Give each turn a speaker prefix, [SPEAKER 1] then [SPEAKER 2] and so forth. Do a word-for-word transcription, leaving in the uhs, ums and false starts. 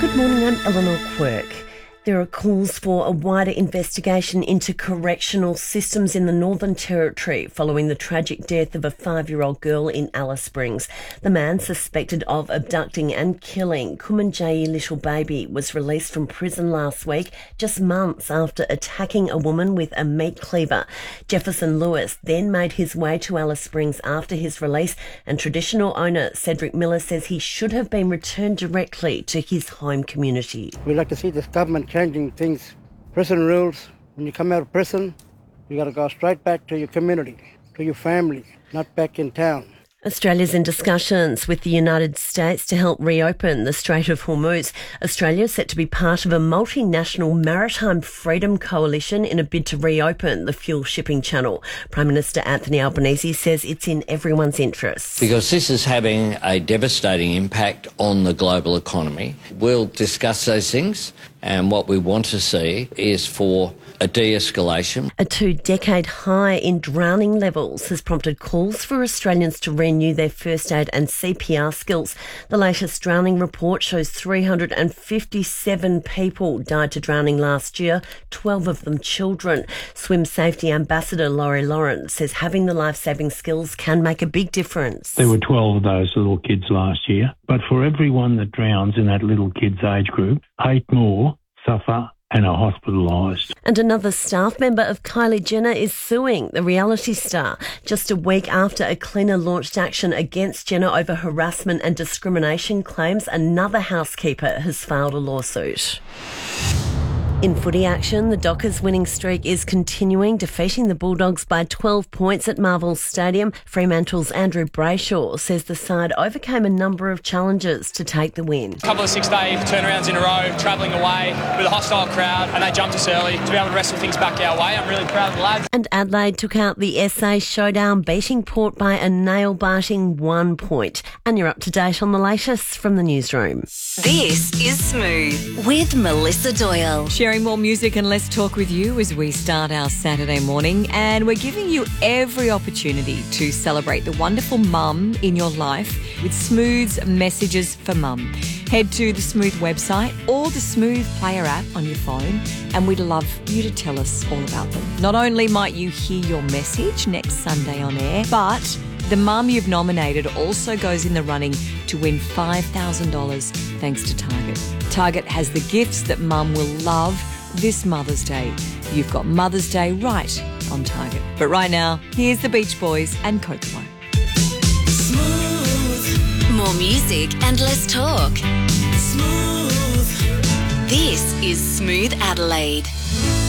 [SPEAKER 1] Good morning, I'm Eleanor Quirk. There are calls for a wider investigation into correctional systems in the Northern Territory following the tragic death of a five-year-old girl in Alice Springs. The man suspected of abducting and killing Kumanjayi little baby was released from prison last week, just months after attacking a woman with a meat cleaver. Jefferson Lewis then made his way to Alice Springs after his release, and traditional owner Cedric Miller says he should have been returned directly to his home community.
[SPEAKER 2] We'd like to see this government changing things. Prison rules, when you come out of prison, you got to go straight back to your community, to your family, not back in town.
[SPEAKER 1] Australia's in discussions with the United States to help reopen the Strait of Hormuz. Australia is set to be part of a multinational maritime freedom coalition in a bid to reopen the fuel shipping channel. Prime Minister Anthony Albanese says it's in everyone's interests.
[SPEAKER 3] Because this is having a devastating impact on the global economy. We'll discuss those things, and what we want to see is for a de-escalation.
[SPEAKER 1] A two-decade high in drowning levels has prompted calls for Australians to renew their first aid and C P R skills. The latest drowning report shows three hundred fifty-seven people died to drowning last year, twelve of them children. Swim Safety Ambassador Laurie Lawrence says having the life-saving skills can make a big difference.
[SPEAKER 4] There were twelve of those little kids last year, but for everyone that drowns in that little kids age group, eight more suffer and are hospitalised.
[SPEAKER 1] And another staff member of Kylie Jenner is suing the reality star. Just a week after a cleaner launched action against Jenner over harassment and discrimination claims, another housekeeper has filed a lawsuit. In footy action, the Dockers' winning streak is continuing, defeating the Bulldogs by twelve points at Marvel Stadium. Fremantle's Andrew Brayshaw says the side overcame a number of challenges to take the win.
[SPEAKER 5] A couple of six-day turnarounds in a row, travelling away with a hostile crowd, and they jumped us early to be able to wrestle things back our way. I'm really proud of the lads.
[SPEAKER 1] And Adelaide took out the S A Showdown, beating Port by a nail-biting one point. And you're up to date on the latest from the newsroom.
[SPEAKER 6] This is Smooth with Melissa Doyle.
[SPEAKER 7] Sharing more music and less talk with you as we start our Saturday morning, and we're giving you every opportunity to celebrate the wonderful mum in your life with Smooth's Messages for Mum. Head to the Smooth website or the Smooth Player app on your phone, and we'd love you to tell us all about them. Not only might you hear your message next Sunday on air, but the mum you've nominated also goes in the running to win five thousand dollars thanks to Target. Target has the gifts that mum will love this Mother's Day. You've got Mother's Day right on Target. But right now, here's the Beach Boys and Kokomo.
[SPEAKER 6] Smooth. More music and less talk. Smooth. This is Smooth Adelaide.